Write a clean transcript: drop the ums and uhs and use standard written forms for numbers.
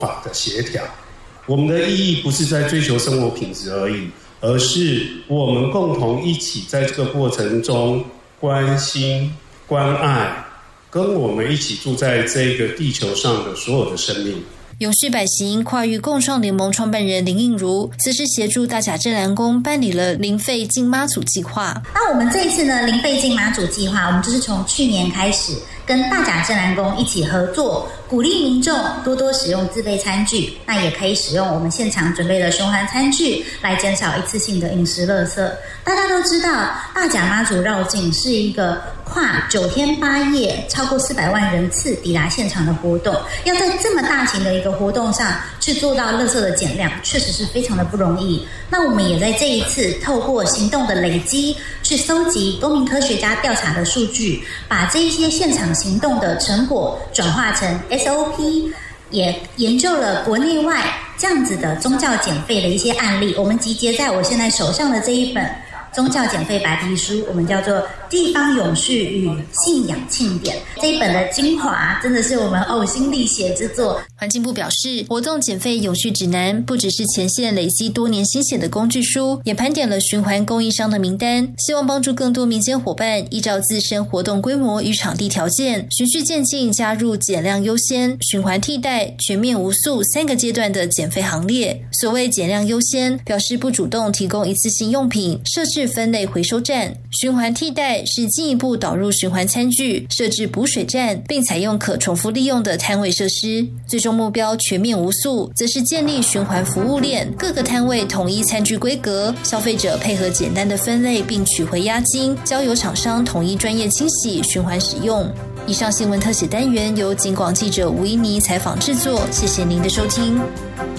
法的协调。我们的意义不是在追求生活品质而已，而是我们共同一起在这个过程中关心、关爱，跟我们一起住在这个地球上的所有的生命。 永续百行跨域共创联盟创办人林映如则是协助大甲镇澜宫办理了零废进妈祖计划。 那我们这一次呢，零废进妈祖计划，我们就是从去年开始跟大甲镇澜宫一起合作，鼓励民众多多使用自备餐具，那也可以使用我们现场准备的循环餐具来减少一次性的饮食垃圾。大家都知道，大甲妈祖绕境是一个跨9天8夜超过400万人次抵达现场的活动，要在这么大型的一个活动上去做到垃圾的减量，确实是非常的不容易。那我们也在这一次透过行动的累积，去搜集公民科学家调查的数据，把这一些现场行动的成果转化成 SOP， 也研究了国内外这样子的宗教减废的一些案例，我们集结在我现在手上的这一本宗教减废白皮书，我们叫做《地方永续与信仰庆典》。这一本的精华真的是我们呕心沥血之作。 环境部表示，活动减废永续指南不只是前线累积多年心血的工具书，也盘点了循环供应商的名单，希望帮助更多民间伙伴依照自身活动规模与场地条件，循序渐进加入减量优先、循环替代、全面无塑3个阶段的减废行列。所谓减量优先，表示不主动提供一次性用品，设置分类回收站；循环替代是进一步导入循环餐具，设置补水站，并采用可重复利用的摊位设施。最终目标全面无塑，则是建立循环服务链，各个摊位统一餐具规格，消费者配合简单的分类并取回押金，交由厂商统一专业清洗循环使用。以上新闻特写单元由警广记者吴依妮采访制作，谢谢您的收听。